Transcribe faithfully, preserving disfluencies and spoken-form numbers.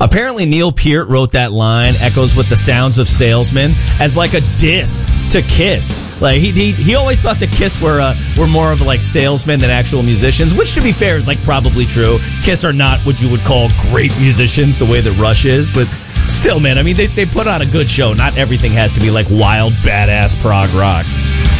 Apparently, Neil Peart wrote that line, "Echoes with the sounds of salesmen," as like a diss to Kiss. Like he he, he always thought the Kiss were uh, were more of like salesmen than actual musicians, which, to be fair, is like probably true. Kiss are not what you would call great musicians the way that Rush is, but still, man, I mean, they they put on a good show. Not everything has to be like wild, badass prog rock.